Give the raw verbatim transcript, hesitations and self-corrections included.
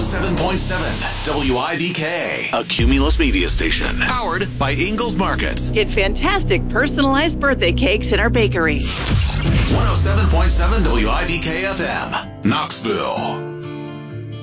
seven point seven W I V K. A Cumulus media station. Powered by Ingles Markets. Get fantastic personalized birthday cakes in our bakery. one oh seven point seven W I V K F M, Knoxville.